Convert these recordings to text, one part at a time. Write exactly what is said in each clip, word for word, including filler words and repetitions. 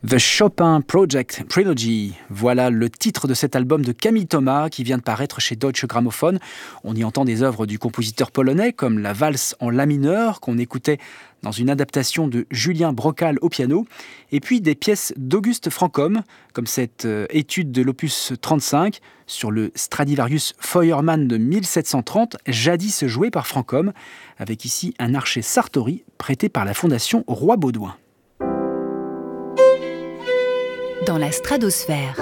The Chopin Project Trilogy, voilà le titre de cet album de Camille Thomas qui vient de paraître chez Deutsche Grammophon. On y entend des œuvres du compositeur polonais comme la valse en la mineur qu'on écoutait dans une adaptation de Julien Brocal au piano, et puis des pièces d'Auguste Franchomme, comme cette euh, étude de l'opus trente-cinq sur le Stradivarius Feuermann de mille sept cent trente, jadis joué par Franchomme, avec ici un archet Sartori prêté par la Fondation Roi-Baudouin. Dans la stratosphère.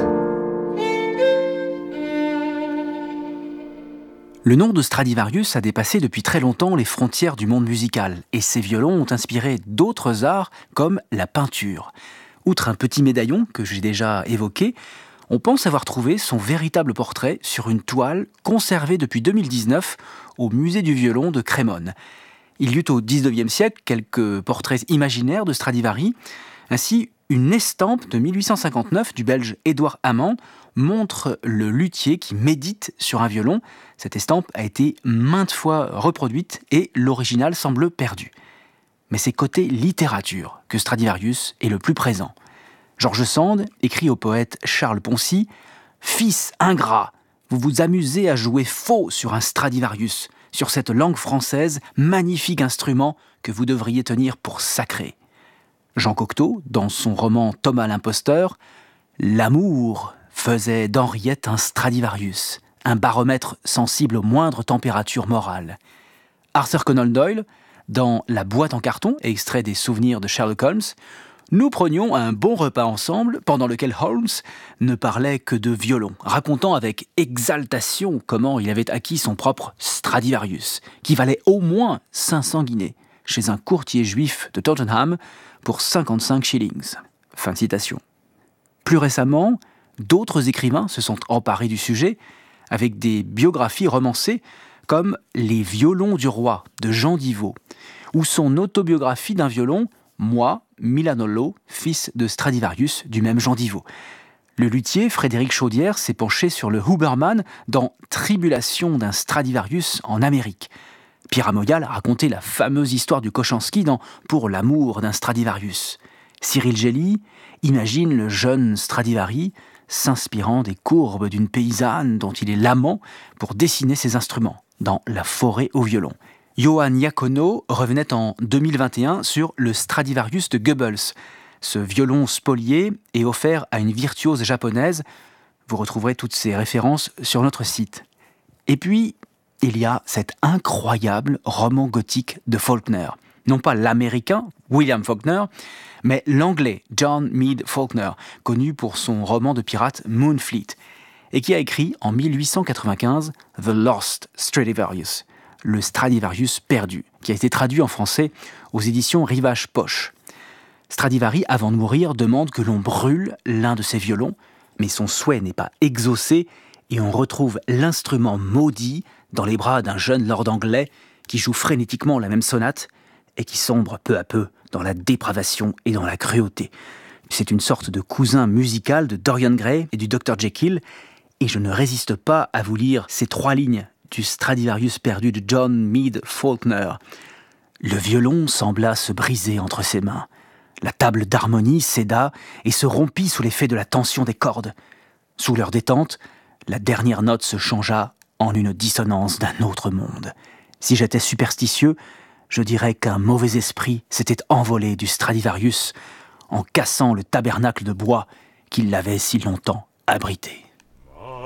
Le nom de Stradivarius a dépassé depuis très longtemps les frontières du monde musical, et ses violons ont inspiré d'autres arts comme la peinture. Outre un petit médaillon que j'ai déjà évoqué, on pense avoir trouvé son véritable portrait sur une toile conservée depuis deux mille dix-neuf au musée du violon de Crémone. Il y eut au dix-neuvième siècle quelques portraits imaginaires de Stradivari. Ainsi, une estampe de mille huit cent cinquante-neuf du Belge Édouard Amand montre le luthier qui médite sur un violon. Cette estampe a été maintes fois reproduite et l'original semble perdu. Mais c'est côté littérature que Stradivarius est le plus présent. George Sand écrit au poète Charles Poncy « Fils ingrat, vous vous amusez à jouer faux sur un Stradivarius, sur cette langue française, magnifique instrument que vous devriez tenir pour sacré. » Jean Cocteau, dans son roman Thomas l'imposteur, « L'amour faisait d'Henriette un Stradivarius, un baromètre sensible aux moindres températures morales. » Arthur Conan Doyle, dans La boîte en carton, extrait des souvenirs de Sherlock Holmes, « Nous prenions un bon repas ensemble, pendant lequel Holmes ne parlait que de violon, racontant avec exaltation comment il avait acquis son propre Stradivarius, qui valait au moins cinq cents guinées, chez un courtier juif de Tottenham, pour cinquante-cinq shillings. » Fin de citation. Plus récemment, d'autres écrivains se sont emparés du sujet avec des biographies romancées comme Les violons du roi de Jean Divot ou son autobiographie d'un violon, Moi, Milanollo, fils de Stradivarius, du même Jean Divot. Le luthier Frédéric Chaudière s'est penché sur le Huberman dans Tribulation d'un Stradivarius en Amérique. Pierre Amoyal a raconté la fameuse histoire du Kochanski dans Pour l'amour d'un Stradivarius. Cyril Gelly imagine le jeune Stradivari s'inspirant des courbes d'une paysanne dont il est l'amant pour dessiner ses instruments, dans La forêt au violon. Johan Iacono revenait en deux mille vingt et un sur le Stradivarius de Goebbels. Ce violon spolié est offert à une virtuose japonaise. Vous retrouverez toutes ces références sur notre site. Et puis, il y a cet incroyable roman gothique de Faulkner. Non pas l'américain, William Faulkner, mais l'anglais John Mead Faulkner, connu pour son roman de pirate Moonfleet, et qui a écrit en mille huit cent quatre-vingt-quinze The Lost Stradivarius, le Stradivarius perdu, qui a été traduit en français aux éditions Rivage Poche. Stradivari, avant de mourir, demande que l'on brûle l'un de ses violons, mais son souhait n'est pas exaucé et on retrouve l'instrument maudit dans les bras d'un jeune lord anglais qui joue frénétiquement la même sonate et qui sombre peu à peu dans la dépravation et dans la cruauté. C'est une sorte de cousin musical de Dorian Gray et du docteur Jekyll, et je ne résiste pas à vous lire ces trois lignes du Stradivarius perdu de John Mead Faulkner. Le violon sembla se briser entre ses mains. La table d'harmonie céda et se rompit sous l'effet de la tension des cordes. Sous leur détente, la dernière note se changea en une dissonance d'un autre monde. Si j'étais superstitieux, je dirais qu'un mauvais esprit s'était envolé du Stradivarius en cassant le tabernacle de bois qui l'avait si longtemps abrité.